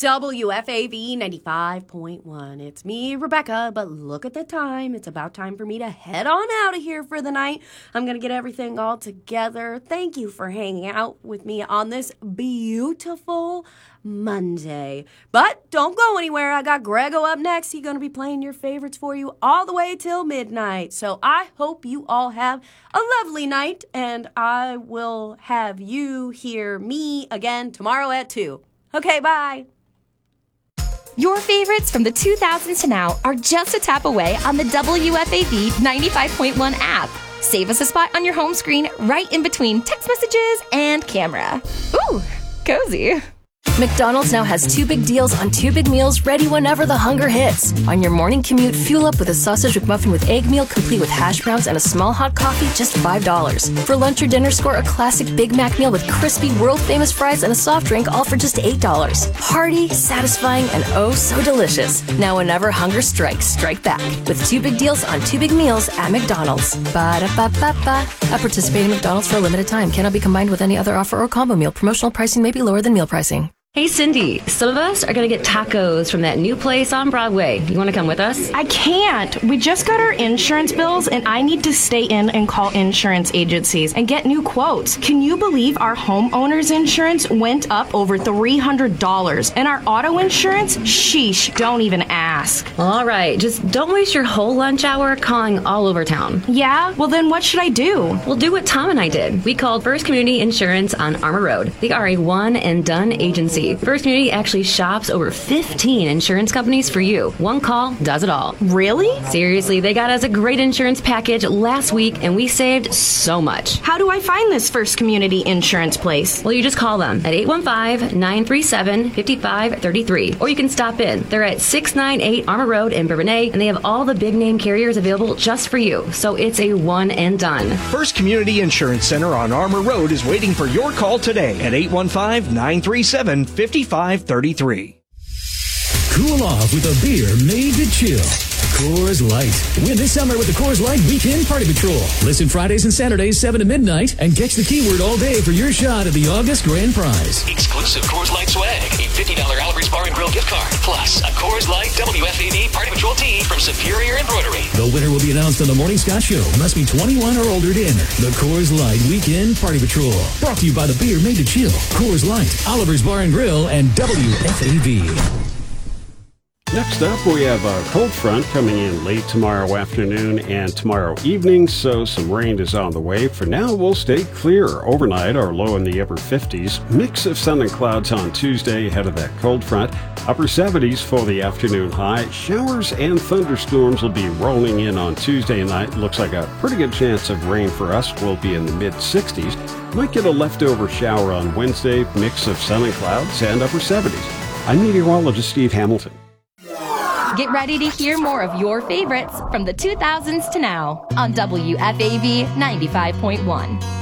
WFAV 95.1. It's me, Rebecca, but look at the time. It's about time for me to head on out of here for the night. I'm going to get everything all together. Thank you for hanging out with me on this beautiful Monday. But don't go anywhere. I got Grego up next. He's going to be playing your favorites for you all the way till midnight. So I hope you all have a lovely night, and I will have you hear me again tomorrow at 2. Okay, bye. Your favorites from the 2000s to now are just a tap away on the WFAV 95.1 app. Save us a spot on your home screen right in between text messages and camera. Ooh, cozy. McDonald's now has 2 big deals on 2 big meals ready whenever the hunger hits. On your morning commute, fuel up with a sausage McMuffin with egg meal complete with hash browns and a small hot coffee, just $5. For lunch or dinner, score a classic Big Mac meal with crispy, world-famous fries and a soft drink, all for just $8. Hearty, satisfying, and oh so delicious. Now whenever hunger strikes, strike back with 2 big deals on 2 big meals at McDonald's. Ba-da-ba-ba-ba. At participating McDonald's for a limited time. Cannot be combined with any other offer or combo meal. Promotional pricing may be lower than meal pricing. Hey, Cindy, some of us are going to get tacos from that new place on Broadway. You want to come with us? I can't. We just got our insurance bills, and I need to stay in and call insurance agencies and get new quotes. Can you believe our homeowner's insurance went up over $300? And our auto insurance? Sheesh, don't even ask. All right, just don't waste your whole lunch hour calling all over town. Yeah? Well, then what should I do? We'll do what Tom and I did. We called First Community Insurance on Armour Road. They are a one-and-done agency. First Community actually shops over 15 insurance companies for you. One call does it all. Really? Seriously, they got us a great insurance package last week, and we saved so much. How do I find this First Community Insurance place? Well, you just call them at 815-937-5533, or you can stop in. They're at 698 Armour Road in Bourbonnais, and they have all the big-name carriers available just for you, so it's a one and done. First Community Insurance Center on Armour Road is waiting for your call today at 815-937-5533. Cool off with a beer made to chill. Coors Light. Win this summer with the Coors Light Weekend Party Patrol. Listen Fridays and Saturdays 7 to midnight and catch the keyword all day for your shot at the August grand prize. Exclusive Coors Light swag. A $50 Oliver's Bar and Grill gift card. Plus a Coors Light WFAD Party Patrol tee from Superior Embroidery. The winner will be announced on the Morning Scott Show. Must be 21 or older to enter. The Coors Light Weekend Party Patrol. Brought to you by the beer made to chill. Coors Light, Oliver's Bar and Grill, and WFAD. Next up, we have a cold front coming in late tomorrow afternoon and tomorrow evening, so some rain is on the way. For now, we'll stay clear. Overnight, our low in the upper 50s. Mix of sun and clouds on Tuesday ahead of that cold front. Upper 70s for the afternoon high. Showers and thunderstorms will be rolling in on Tuesday night. Looks like a pretty good chance of rain for us. We'll be in the mid-60s. Might get a leftover shower on Wednesday. Mix of sun and clouds and upper 70s. I'm meteorologist Steve Hamilton. Get ready to hear more of your favorites from the 2000s to now on WFAV 95.1.